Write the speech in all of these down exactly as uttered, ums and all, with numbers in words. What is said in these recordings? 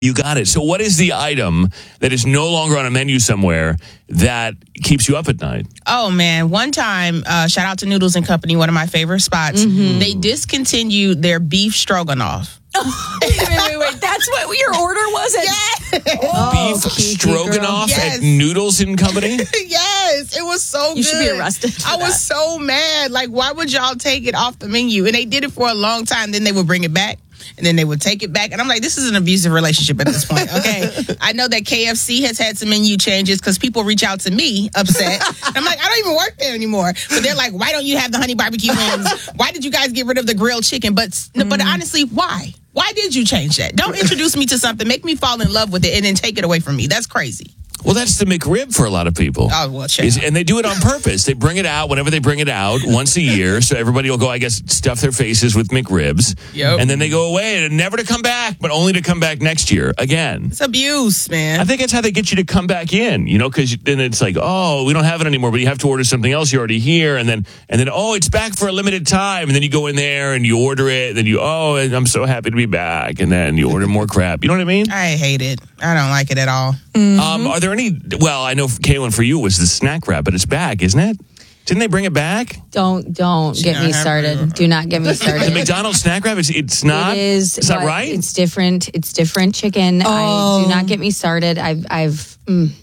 You got it. So what is the item that is no longer on a menu somewhere that keeps you up at night? Oh, man. One time, uh, shout out to Noodles and Company, one of my favorite spots. Mm-hmm. They discontinued their beef stroganoff. wait, wait, wait, wait. That's what your order was? At- yes. Oh, beef stroganoff yes. at Noodles and Company? Yes. It was so you good. You should be arrested. I that. was so mad. Like, why would y'all take it off the menu? And they did it for a long time. Then they would bring it back. And then they would take it back. And I'm like, this is an abusive relationship at this point, okay? I know that K F C has had some menu changes because people reach out to me upset. And I'm like, I don't even work there anymore. But they're like, why don't you have the honey barbecue wings? Why did you guys get rid of the grilled chicken? But, mm. but honestly, why? Why did you change that? Don't introduce me to something. Make me fall in love with it and then take it away from me. That's crazy. Well, that's the McRib for a lot of people. Oh, well, check Is, and they do it on purpose. They bring it out whenever they bring it out once a year. So everybody will go, I guess, stuff their faces with McRibs. Yep. And then they go away and never to come back, but only to come back next year again. It's abuse, man. I think that's how they get you to come back in, you know, because then it's like, oh, we don't have it anymore, but you have to order something else. You're already here. And then, and then, oh, it's back for a limited time. And then you go in there and you order it. And then you, oh, I'm so happy to be back. And then you order more crap. You know what I mean? I hate it. I don't like it at all. Mm-hmm. Um, are there any, well, I know, Kaylin, for you it was the snack wrap, but it's back, isn't it? Didn't they bring it back? Don't don't She get not me have started. her. Do not get me started. The McDonald's snack wrap, it's, it's not? It is. Is that but right? It's different. It's different chicken. Oh. I do not get me started. I've I've. Mm.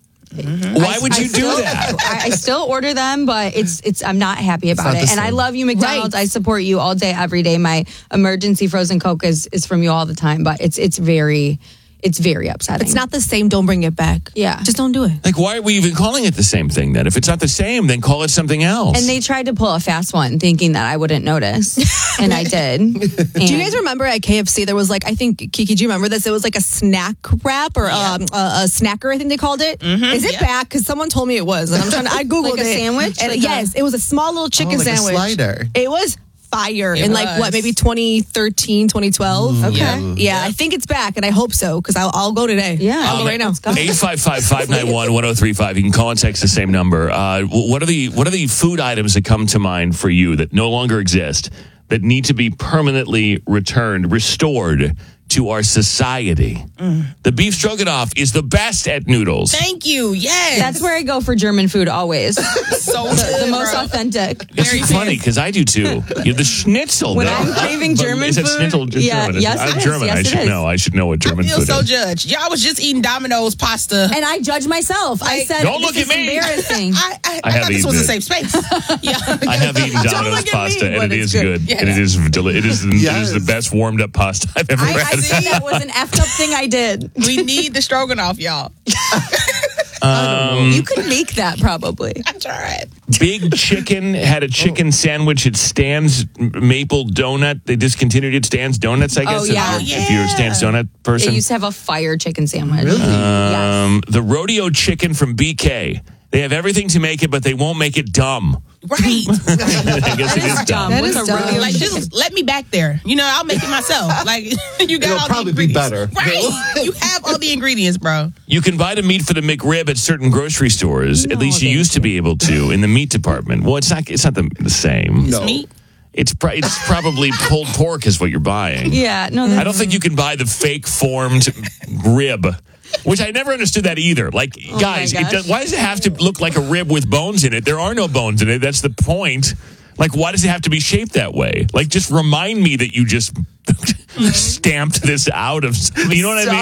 Why I- would I you do still- that? I, I still order them, but it's it's. I'm not happy about not it. the And I same. love you, McDonald's. Right. I support you all day, every day. My emergency frozen Coke is is from you all the time, but it's it's very it's very upsetting. It's not the same. Don't bring it back. Yeah. Just don't do it. Like, why are we even calling it the same thing then? If it's not the same, then call it something else. And they tried to pull a fast one, thinking that I wouldn't notice, and I did. And Do you guys remember at K F C there was like, I think, Kiki, do you remember this? It was like a snack wrap or Yeah. um, a, a snacker, I think they called it. Mm-hmm, Is it yeah. back? Because someone told me it was. And I'm trying to, I Googled Like a it. sandwich? And Like yes, a- it was a small little chicken Oh, like a sandwich. slider. It was fire It in like, was. what, maybe twenty thirteen, twenty twelve? Okay. Yeah. Yeah, I think it's back, and I hope so, because I'll, I'll go today. Yeah. I'll go right now. Let's go. eight five five, five nine one, one oh three five. You can call and text the same number. Uh, what are the what are the food items that come to mind for you that no longer exist, that need to be permanently returned, restored to our society? Mm. The beef stroganoff is the best at Noodles. Thank you. Yes. That's where I go for German food always. so the, good, the most bro. authentic. It's Very funny because I do too. You the schnitzel. When though. I'm craving But German is it food, schnitzel just yeah, German? yes, I'm it is. German. Yes, I it should is. know. I should know what I German feel food so is. judged. Y'all was just eating Domino's pasta. And I judge myself. I Like, said, Don't this look is at me. embarrassing. I, I, I I have thought this eaten was a it. safe space. Yeah. I have eaten Domino's look at me, pasta, and but it it's is good. good. Yeah. And it is deli- it is it Yes. is the best warmed up pasta I've ever I, had. I said that was an effed up thing I did. We need the stroganoff, y'all. Um, You could make that probably. I tried. Big Chicken had a chicken sandwich at Stan's Maple Donut. They discontinued it. Stan's Donuts, I guess. Oh, if yeah. you're- If you're a Stan's Donut They person. used to have a fire chicken sandwich. Really? Yes. Um, the Rodeo Chicken from B K. They have everything to make it, but they won't make it dumb. Right. I guess it is dumb. That What's is a dumb. rodeo Like, just let me back there. You know, I'll make it myself. Like, you got It'll all probably the be ingredients. better. Right. You have all the ingredients, bro. You can buy the meat for the McRib at certain grocery stores. No, at least you thank used to be able to in the meat department. Well, it's not. It's not the, the same. No. Meat. It's pro- it's probably pulled pork is what you're buying. Yeah, no, I that's, don't think you can buy the fake formed rib, which I never understood that either. Like, my guys, it gosh. does, why does it have to look like a rib with bones in it? There are no bones in it. That's the point. Like, why does it have to be shaped that way? Like, just remind me that you just stamped this out of. You know what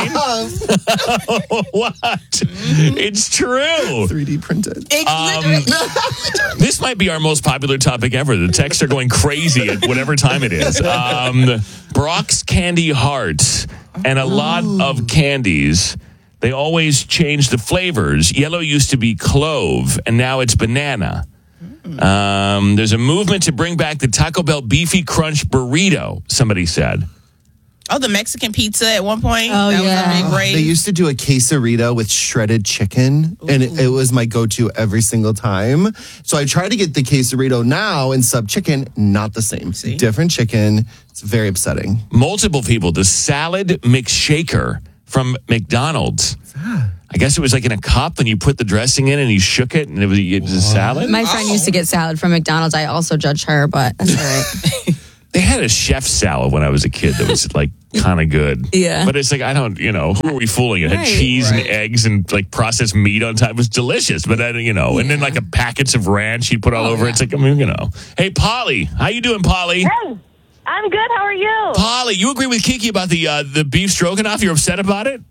I mean? What? It's true. three D printed. It's Um, literally. This might be our most popular topic ever. The texts are going crazy at whatever time it is. Um, Brock's Candy Hearts and a lot of candies. They always change the flavors. Yellow used to be clove, and now it's banana. Um, there's a movement to bring back the Taco Bell Beefy Crunch Burrito, somebody said. Oh, the Mexican pizza at one point. Oh, that yeah. was a big They rage. used to do a quesarito with shredded chicken, and it, it was my go-to every single time. So I try to get the quesarito now and sub chicken, not the same. See? Different chicken. It's very upsetting. Multiple people. The salad McShaker from McDonald's. I guess it was like in a cup, and you put the dressing in, and you shook it, and it was, it was a salad. my friend used to get salad from McDonald's. I also judged her, but that's all right. They had a chef salad when I was a kid that was like kind of good. Yeah. But it's like, I don't, you know, who are we fooling? It had Right. cheese and eggs and like processed meat on top. It was delicious. But, I, you know, and then like a packets of ranch she'd put all over it. It's like, I mean, you know. Hey, Polly. How you doing, Polly? Hey, I'm good. How are you? Polly, you agree with Kiki about the uh, the beef stroganoff? You're upset about it?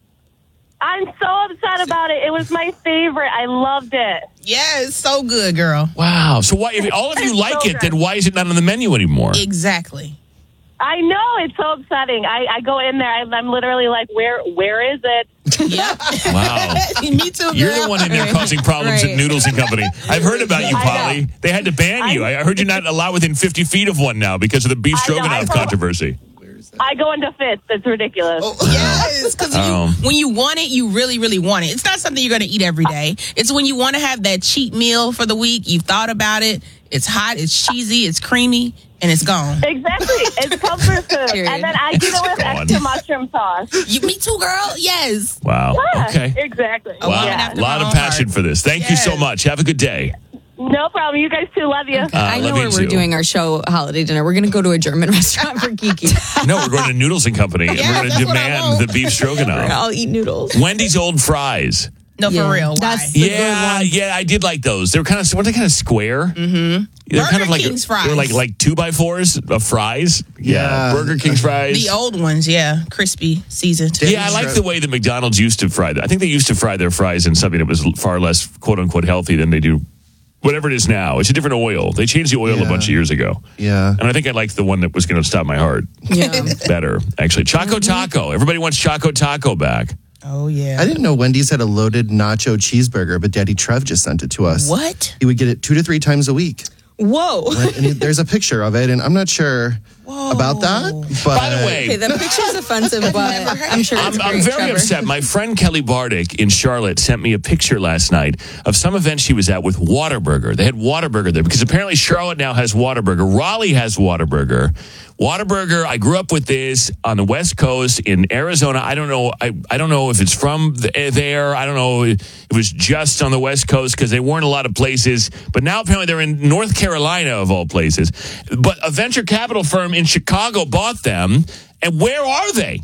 I'm so upset about it. It was my favorite. I loved it. Yeah, it's so good, girl. Wow. So why, if all of you It's like so it, good. then why is it not on the menu anymore? Exactly. I know. It's so upsetting. I, I go in there. I, I'm literally like, where where is it? Yeah. Wow. Me too, girl. You're the one in there causing problems at Right. Noodles and Company. I've heard about you, I know. Polly. They had to ban you. I heard you're not allowed within fifty feet of one now because of the beef I know. stroganoff I know. controversy. I go into fits. It's ridiculous. Yes, because Oh. when you want it, you really, really want it. It's not something you're going to eat every day. It's when you want to have that cheat meal for the week. You've thought about it. It's hot, it's cheesy, it's creamy, and it's gone. Exactly. It's comfort food. Period. And then I do it with Gone. extra mushroom sauce. You, me too, girl. Yes. Wow. Yeah, Okay. exactly. Oh, Wow. Yeah. A lot of passion for this. Thank you so Yes. much. Have a good day. No problem. You guys too. Love you. Uh, I know love where you we're too. doing our show holiday dinner. We're going to go to a German restaurant for Kiki. No, we're going to Noodles and Company. and Yeah, we're going to that's what I demand want. the beef stroganoff. I'll eat noodles. Wendy's old fries. No, Yeah. for real. Why? That's- The good Yeah, ones. yeah, I did like those. They were kind of, weren't they kind of square? Mm-hmm. They're Burger kind of like King's They were fries. like like two by fours of fries. Yeah, Yeah. Burger King's fries. The old ones, yeah. Crispy, seasoned. Yeah, I like the way that McDonald's used to fry them. I think they used to fry their fries in something that was far less "quote unquote" healthy than they do whatever it is now. It's a different oil. They changed the oil a Yeah. bunch of years ago. Yeah. And I think I liked the one that was going to stop my heart Yeah. better, actually. Choco Taco. Everybody wants Choco Taco back. Oh, yeah. I didn't know Wendy's had a loaded nacho cheeseburger, but Daddy Trev just sent it to us. What? He would get it two to three times a week. Whoa. Right? And he- there's a picture of it, and I'm not sure about that. But By the way, Okay, the picture's offensive, but I'm sure it's I'm, I'm great, very Trevor. upset. My friend Kelly Bardick in Charlotte sent me a picture last night of some event she was at with Whataburger. They had Whataburger there because apparently Charlotte now has Whataburger. Raleigh has Whataburger. Whataburger, I grew up with this on the West Coast in Arizona. I don't know. I, I don't know if it's from the, there. I don't know if it was just on the West Coast because they weren't a lot of places. But now apparently they're in North Carolina of all places. But a venture capital firm in Chicago bought them. And where are they?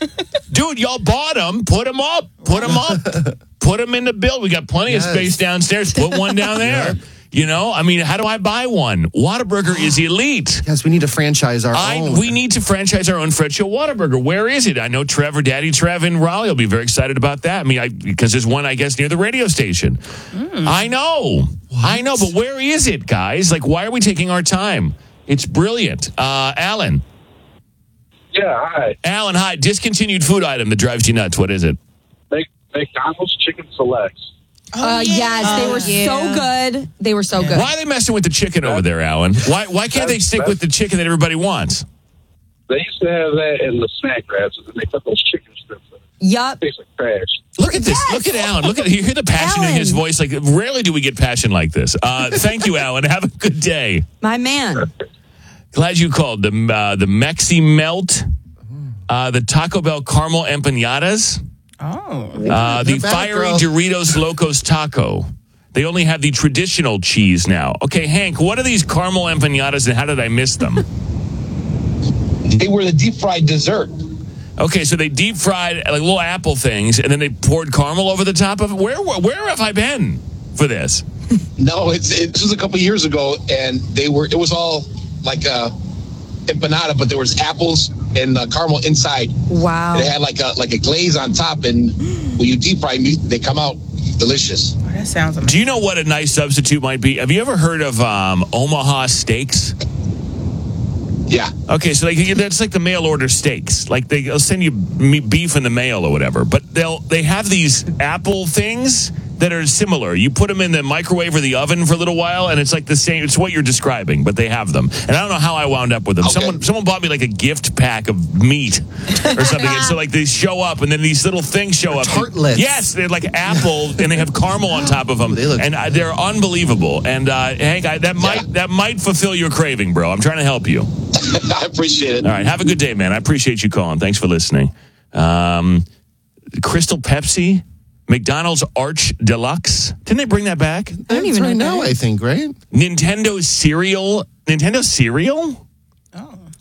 Dude, y'all bought them. Put them up. Put them up. Put them in the bill. We got plenty Yes. of space downstairs. Put one down there. You know, I mean, how do I buy one? Whataburger is elite. yes, we need to franchise our I, own. we need to franchise our own Fred Show Whataburger. Where is it? I know Trevor, Daddy Trev in Raleigh will be very excited about that. I mean, I, because there's one, I guess, near the radio station. I know. I know, but where is it, guys? Like, why are we taking our time? It's brilliant. Uh, Alan. Yeah, hi. Alan, hi. Discontinued food item that drives you nuts. What is it? Mc- McDonald's Chicken Selects. Uh, yes, they were so good. They were so good. Why are they messing with the chicken over there, Alan? Why why can't they stick with the chicken that everybody wants? They used to have that in the snack wraps, and they put those chicken strips in it. Yup. Tastes like trash. Look at this. Look at Alan. Look at you hear the passion in his Alan. voice. Like rarely do we get passion like this. Uh, thank you, Alan. Have a good day. My man. Glad you called the uh, the Mexi Melt, uh, the Taco Bell Caramel Empanadas, Oh. uh, the They're back, Fiery girl. Doritos Locos Taco. They only have the traditional cheese now. Okay, Hank, what are these caramel empanadas and how did I miss them? They were the deep fried dessert. Okay, so they deep fried like little apple things and then they poured caramel over the top of it. Where where have I been for this? No, it's it, this was a couple years ago, and they were. It was all like a empanada, but there was apples and uh, caramel inside. Wow. And it had like a like a glaze on top, and when you deep fry meat, they come out delicious. Oh, that sounds amazing. Do you know what a nice substitute might be? Have you ever heard of um, Omaha Steaks? Yeah. Okay, so like that's like the mail order steaks. Like they, they'll send you meat, beef in the mail or whatever, but they'll they have these apple things that are similar. You put them in the microwave or the oven for a little while, and it's like the same. It's what you're describing, but they have them. And I don't know how I wound up with them. Okay. Someone someone bought me like a gift pack of meat or something, and so like they show up, and then these little things show up. tartlets. Yes, they're like apple, and they have caramel on top of them, They look- and uh, they're unbelievable. And uh, Hank, I, that might that might fulfill your craving, bro. I'm trying to help you. I appreciate it. All right. Have a good day, man. I appreciate you calling. Thanks for listening. Um, Crystal Pepsi, McDonald's Arch Deluxe. Didn't they bring that back? I don't even right know now, what that I think, right? Nintendo cereal. Nintendo cereal? I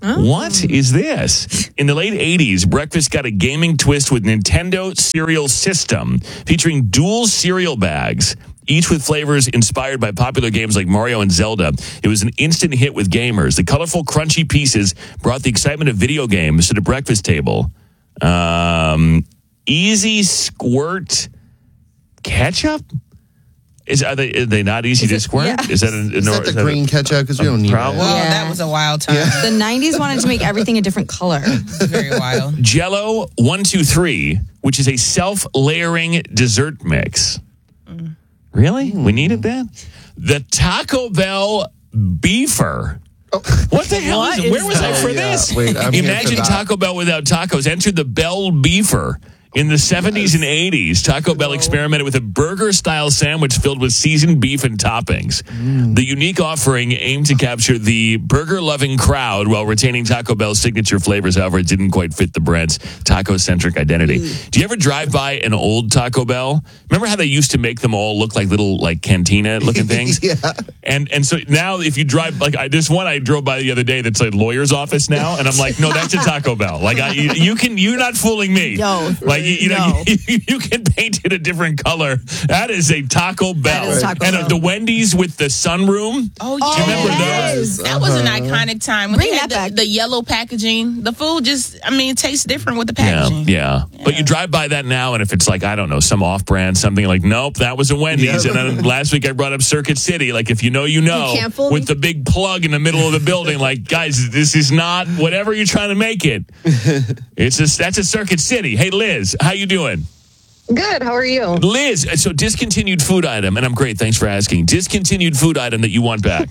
What is this? In the late eighties, breakfast got a gaming twist with Nintendo Cereal System featuring dual cereal bags, each with flavors inspired by popular games like Mario and Zelda. It was an instant hit with gamers. The colorful, crunchy pieces brought the excitement of video games to the breakfast table. Um, easy Squirt ketchup? Is are they are they not easy to squirt? yeah. Is that a, a Is that the green ketchup? Because we don't need problem? it. Well, Yeah. that was a wild time. The nineties wanted to make everything a different color. Very wild. Jello one two three, which is a self-layering dessert mix. Really? We needed that? The Taco Bell Beefer. What the hell What is it? Where is was I that? for Oh, yeah. this? Wait, I'm here for Imagine that. Taco Bell without tacos. Enter the Bell Beefer. In the seventies and eighties, Taco Bell experimented with a burger-style sandwich filled with seasoned beef and toppings. Mm. The unique offering aimed to capture the burger-loving crowd while retaining Taco Bell's signature flavors. However, it didn't quite fit the brand's taco-centric identity. Mm. Do you ever drive by an old Taco Bell? Remember how they used to make them all look like little like cantina-looking things? Yeah. And and so now, if you drive, like I, there's one I drove by the other day that's like lawyer's office now, and I'm like, no, that's a Taco Bell. Like I, you, you can, you're not fooling me. No. Like you, you know, No. you, you can paint it a different color. That is a Taco Bell. is Taco and Bell. uh, the Wendy's with the sunroom. Oh, Do you yeah. remember yes. those? That was an iconic time. When Bring they had that the, back. the yellow packaging. The food just, I mean, it tastes different with the Yeah, packaging. yeah, But you drive by that now, and if it's like, I don't know, some off-brand, something like, nope, that was a Wendy's. Yeah. And then last week I brought up Circuit City. Like, if you know, you know. You can't fool with me. the big plug in the middle of the building. Like, guys, this is not whatever you're trying to make it. It's just, that's a Circuit City. Hey, Liz, how you doing? Good. How are you? Liz, so discontinued food item, and I'm great, thanks for asking. Discontinued food item that you want back.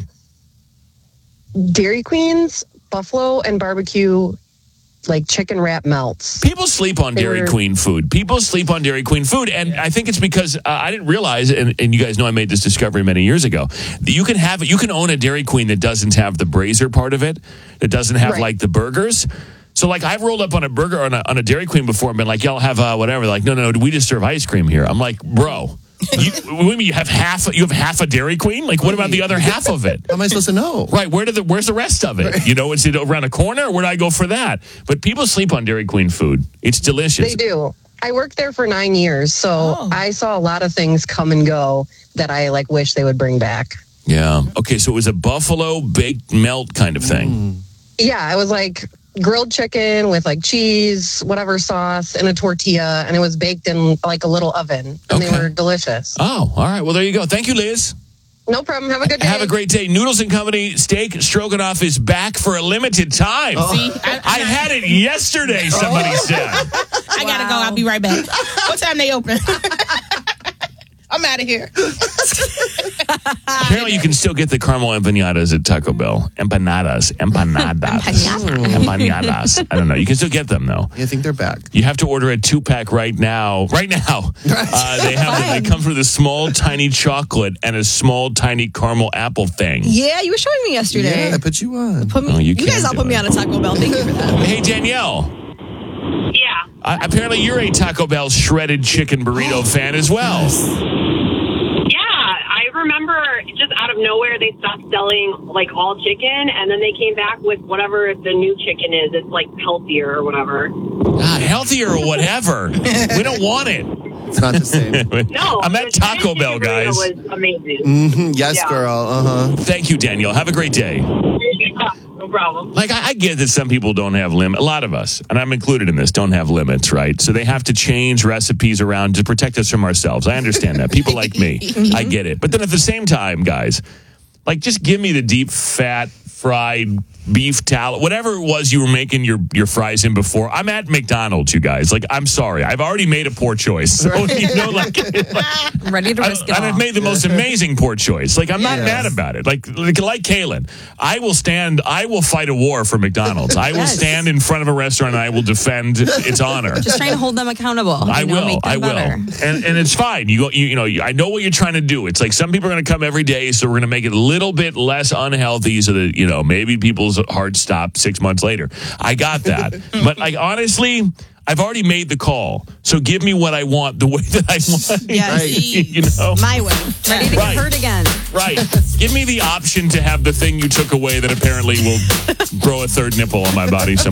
Dairy Queen's buffalo and barbecue, like chicken wrap melts. People sleep on They Dairy were- Queen food. People sleep on Dairy Queen food. And I think it's because uh, I didn't realize, and, and you guys know I made this discovery many years ago, that you can have, you can own a Dairy Queen that doesn't have the brazier part of it, that doesn't have Right. like the burgers. So like I've rolled up on a burger on a, on a Dairy Queen before and been like, y'all have uh, whatever. They're like, no, no, no, we just serve ice cream here. I'm like, bro, you, what do you mean you have half, you have half a Dairy Queen? Like what about the other half of it? How am I supposed to know? Right, where did the where's the rest of it? You know, is it around a corner? Where do I go for that? But people sleep on Dairy Queen food. It's delicious. They do. I worked there for nine years, so Oh. I saw a lot of things come and go that I like wish they would bring back. Yeah. Okay, so it was a buffalo baked melt kind of thing. Yeah, it was like grilled chicken with like cheese, whatever sauce, and a tortilla, and it was baked in like a little oven, and Okay. they were delicious. Oh, all right. Well, there you go. Thank you, Liz. No problem. Have a good day. Have a great day. Noodles and Company Steak Stroganoff is back for a limited time. See, I, I had it yesterday, somebody said. I gotta go. I'll be right back. What time they open? I'm out of here. Apparently, you can still get the caramel empanadas at Taco Bell. Empanadas. Empanadas. Empanadas. I don't know. You can still get them, though. I think they're back. You have to order a two-pack right now. Right now. Uh, they have them. They come with a small, tiny chocolate and a small, tiny caramel apple thing. Yeah, you were showing me yesterday. Yeah, I put you on. Put me, Oh, you you can't guys all do put me it. on a Taco Bell. Thank you for that. Hey, Danielle. Yeah. Uh, apparently, you're a Taco Bell shredded chicken burrito fan as well. Yeah. I remember just out of nowhere they stopped selling like all chicken, and then they came back with whatever the new chicken is. It's like healthier or whatever. Ah, healthier or whatever. We don't want it. It's not the same. No, I'm the at Taco chicken Bell, burrito guys. was amazing. Mhm. Yes, Yeah. girl. Uh huh. Thank you, Danielle. Have a great day. No problem. Like, I, I get that some people don't have limit. A lot of us, and I'm included in this, don't have limits, right? So they have to change recipes around to protect us from ourselves. I understand that. People like me, I get it. But then at the same time, guys, like, just give me the deep, fat, fried beef tallow, whatever it was you were making your, your fries in before. I'm at McDonald's, you guys. Like, I'm sorry. I've already made a poor choice. So, you know, like, I'm ready to I, risk it and all. I've made the most amazing poor choice. Like, I'm not Yes. mad about it. Like, like, like Kaylin, I will stand, I will fight a war for McDonald's. I will Yes. stand in front of a restaurant and I will defend its honor. Just trying to hold them accountable. I you know, will. make them I will. better. And and it's fine. You go. You, you know. I know what you're trying to do. It's like some people are going to come every day, so we're going to make it a little bit less unhealthy, so that you know maybe people's hearts stop six months later. I got that. But like honestly, I've already made the call. So give me what I want the way that I want. Yes. you know. My way. Ready to Right. get hurt again. Right. Give me the option to have the thing you took away that apparently will grow a third nipple on my body somewhere.